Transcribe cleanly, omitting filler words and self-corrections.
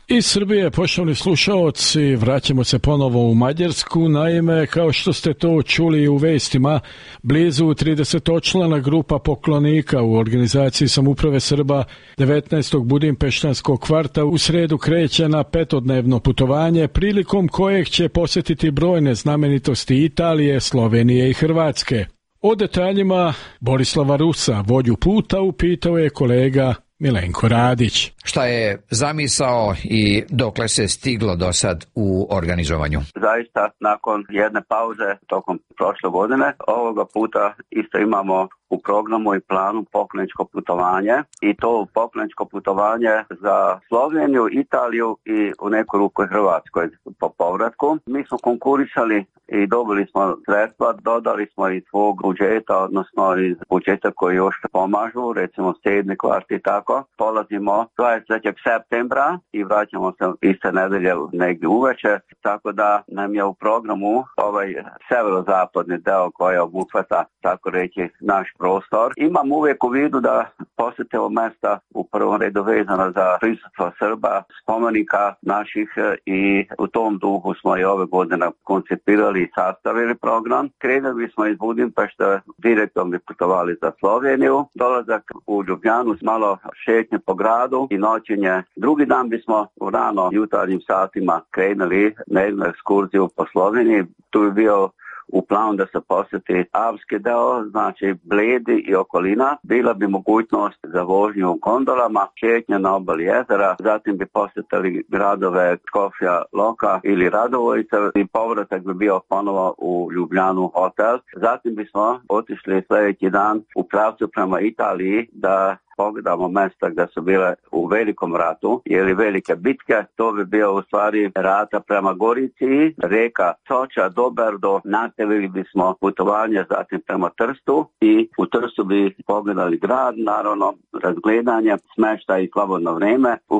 Iz Srbije, poštovni slušaoci, vraćamo se ponovo u Mađarsku. Naime, kao što ste to čuli u vestima, blizu 30-člana grupa poklonika u organizaciji Samouprave Srba 19. Budimpeštanskog kvarta u sredu kreće na 5-dnevno putovanje, prilikom kojeg će posjetiti brojne znamenitosti Italije, Slovenije i Hrvatske. O detaljima Borislava Rusa, vođu puta, upitao je kolega Milenko Radić. Šta je zamisao i dokle se stiglo do sad u organizovanju? Zaista, nakon jedne pauze tokom prošle godine, ovoga puta isto imamo u programu i planu pokloničko putovanje, i to pokloničko putovanje za Sloveniju, Italiju i u neku ruku Hrvatskoj po povratku. Mi smo konkurisali i dobili smo sredstva, dodali smo iz svog budžeta, odnosno iz budžeta koji još pomažu, recimo 7. kvart i tako. Polazimo 23. septembra i vraćamo se iste nedelje negdje uveče, tako da nam je u programu ovaj severozapadni deo koji obuhvata, tako reći, naš prostor. Imam uvijek u vidu da posjetimo mjesta u prvom redu vezana za prisustvo Srba, spomenika naših, i u tom duhu smo i ove godine koncipirali i sastavili program. Krenuli smo iz Budimpešta, direktno bi putovali za Sloveniju, dolazak u Ljubljanu, malo šetnje po gradu i noćenje. Drugi dan bismo u rano jutarnjim satima krenuli na jednu ekskurziju po Sloveniji. Tu bi bio u planu da se posjeti alpski deo, znači Bled i okolina. Bila bi mogućnost za vožnju u gondolama, šetnje na obali jezera, zatim bi posjetili gradove Skofja Loka ili Radovojca i povratak bi bio ponovo u Ljubljanu hotel. Zatim bismo otišli sljedeći dan u pravcu prema Italiji da pogledamo mjesta gdje su bile u velikom ratu ili velike bitke. To bi bio u stvari rata prema Gorici, reka Soča, Doberdo. Nastavili bismo putovanje zatim prema Trstu i u Trstu bi pogledali grad, naravno razgledanje, smještaj i slobodno vrijeme. U